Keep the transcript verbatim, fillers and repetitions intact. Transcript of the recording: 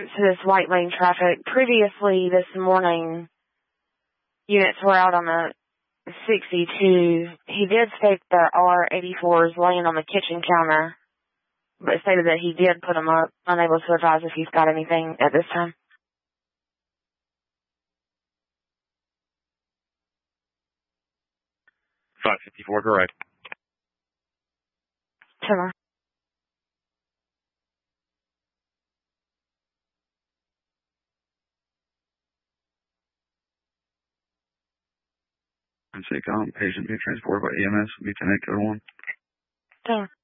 to this white lane traffic. Previously this morning, units were out on the sixty-two. He did state the R eighty-fours laying on the kitchen counter, but stated that he did put them up. Unable to advise if he's got anything at this time. five fifty-four, correct. Timmer. I'm sick. Um, patient being transported by E M S. Be ten eight code one. Timmer.